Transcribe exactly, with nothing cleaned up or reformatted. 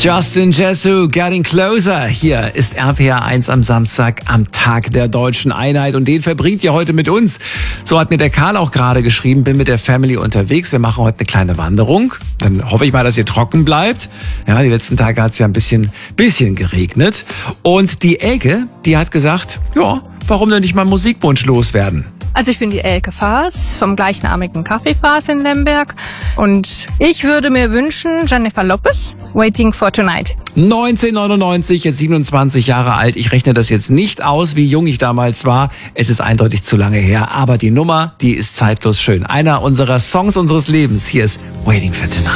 Justin Jesu, Getting Closer. Hier ist R P R eins am Samstag, am Tag der Deutschen Einheit. Und den verbringt ihr heute mit uns. So hat mir der Karl auch gerade geschrieben, bin mit der Family unterwegs. Wir machen heute eine kleine Wanderung. Dann hoffe ich mal, dass ihr trocken bleibt. Ja, die letzten Tage hat es ja ein bisschen, bisschen geregnet. Und die Elke, die hat gesagt, ja, warum denn nicht mal Musikwunsch loswerden? Also ich bin die Elke Faas vom gleichnamigen Café Faas in Lemberg und ich würde mir wünschen Jennifer Lopez, Waiting for Tonight. neunzehnhundertneunundneunzig, jetzt siebenundzwanzig Jahre alt. Ich rechne das jetzt nicht aus, wie jung ich damals war. Es ist eindeutig zu lange her, aber die Nummer, die ist zeitlos schön. Einer unserer Songs unseres Lebens. Hier ist Waiting for Tonight.